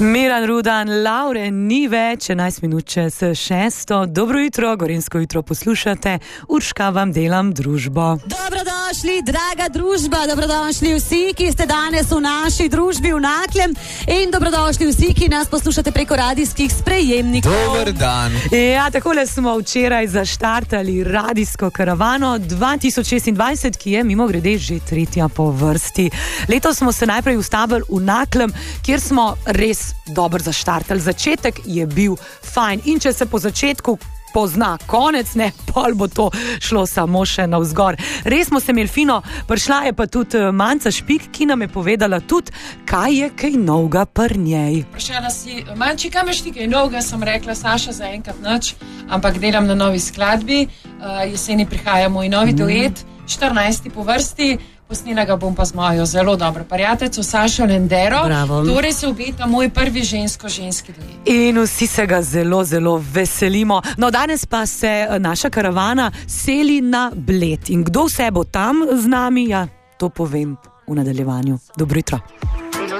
Miran Rudan, Laure ni več, 11 minut čez 6. Dobro jutro, Gorenjsko jutro poslušate, Urška vam delam družbo. Dobrodošli, draga družba, dobrodošli vsi, ki ste danes v naši družbi v Naklem in dobrodošli vsi, ki nas poslušate preko radijskih sprejemnikov. Dober dan. Ja, takole smo včeraj zaštartali radijsko karavano 2026, ki je mimogrede že tretja po vrsti. Letos smo se najprej ustavili v Naklem, kjer smo res dobro zaštartali. Začetek je bil fajn in če se po začetku pozna konec, ne, pol bo to šlo samo še navzgor. Res smo se imeli fino, prišla je pa tudi Manca Špik, ki nam je povedala tudi, kaj je kaj novega pri njej. Vprašala si, Manči, kaj imaš ti kaj novega? Sem rekla, Saša, za enkrat nič, ampak delam na novi skladbi, jeseni prihaja moj novi duet, 14. po vrsti, posnela ga bom pa z mojo zelo dobro prijateljico Sašo Lendero. Bravo. Torej se obeta moj prvi ženski duet. In vsi se ga zelo, zelo veselimo. No, danes pa se naša karavana seli na Bled. In kdo vse bo tam z nami, ja, to povem v nadaljevanju. Dobro jutro.